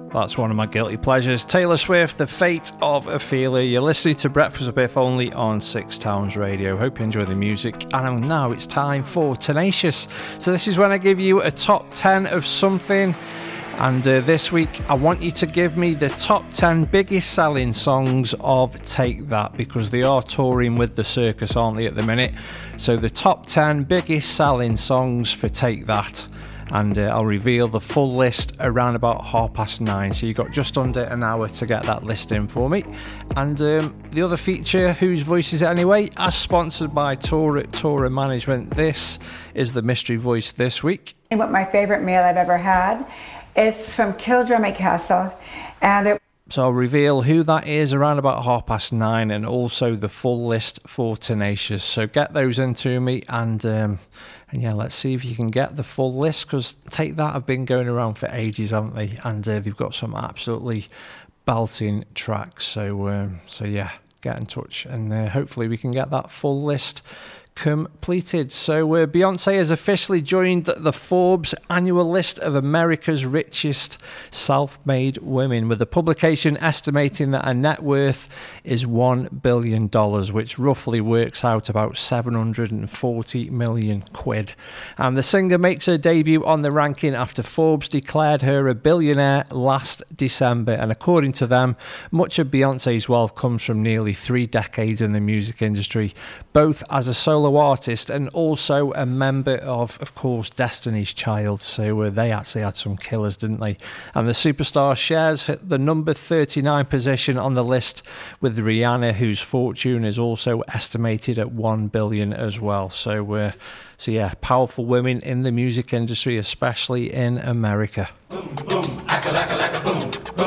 That's one of my guilty pleasures. Taylor Swift, The Fate of Ophelia. You're listening to Breakfast with Biff only on Six Towns Radio. Hope you enjoy the music. And now it's time for Tenacious. So this is when I give you a top 10 of something. And this week, I want you to give me the top 10 biggest selling songs of Take That, because they are touring with the circus, aren't they, at the minute? So the top 10 biggest selling songs for Take That. And I'll reveal the full list around about 9:30. So you've got just under an hour to get that list in for me. And the other feature, Whose Voice Is It Anyway, as sponsored by Tora Management. This is the mystery voice this week. What my favourite meal I've ever had. It's from Kildrummy Castle, and So I'll reveal who that is around about 9:30, and also the full list for Tenacious. So get those into me, and yeah, let's see if you can get the full list, because Take That have been going around for ages, haven't they? And they've got some absolutely belting tracks. So yeah, get in touch, and hopefully we can get that full list completed. So Beyonce has officially joined the Forbes annual list of America's richest self-made women, with the publication estimating that her net worth is $1 billion, which roughly works out about 740 million quid. And the singer makes her debut on the ranking after Forbes declared her a billionaire last December. And according to them, much of Beyonce's wealth comes from nearly 3 decades in the music industry, both as a solo artist and also a member of course, Destiny's Child. So they actually had some killers, didn't they? And the superstar shares the number 39 position on the list with Rihanna, whose fortune is also estimated at $1 billion as well. So yeah, powerful women in the music industry, especially in America. Boom, boom, acca, lacka, lacka, boom.